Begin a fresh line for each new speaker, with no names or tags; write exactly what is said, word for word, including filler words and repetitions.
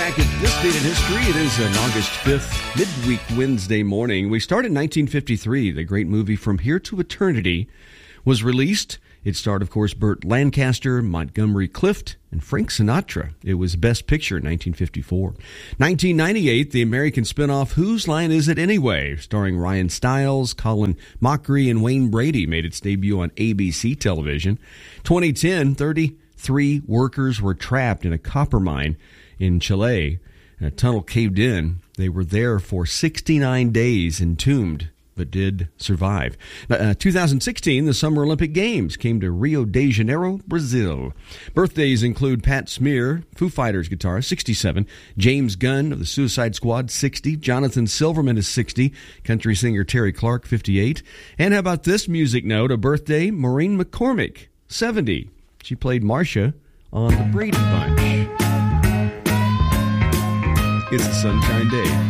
back at this date in history. It is an August fifth, midweek Wednesday morning. We start in nineteen fifty-three. The great movie From Here to Eternity was released. It starred, of course, Burt Lancaster, Montgomery Clift, and Frank Sinatra. It was Best Picture in nineteen fifty-four. nineteen ninety-eight, the American spinoff Whose Line Is It Anyway?, starring Ryan Stiles, Colin Mockery, and Wayne Brady, made its debut on A B C television. twenty ten, thirty-three workers were trapped in a copper mine in Chile. A tunnel caved in. They were there for sixty-nine days, entombed, but did survive. Uh, two thousand sixteen, the Summer Olympic Games came to Rio de Janeiro, Brazil. Birthdays include Pat Smear, Foo Fighters guitarist, sixty-seven. James Gunn of the Suicide Squad, sixty. Jonathan Silverman is sixty. Country singer Terry Clark, fifty-eight. And how about this music note? A birthday, Maureen McCormick, seventy. She played Marcia on The Brady Bunch. It's a sunshine day.